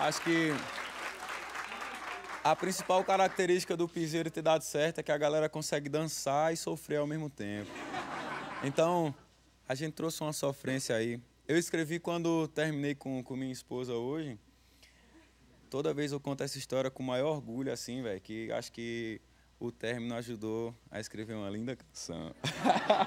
Acho que a principal característica do piseiro ter dado certo é que a galera consegue dançar e sofrer ao mesmo tempo. Então, a gente trouxe uma sofrência aí. Eu escrevi quando terminei com minha esposa hoje. Toda vez eu conto essa história com o maior orgulho, assim, velho, que acho que o término ajudou a escrever uma linda canção.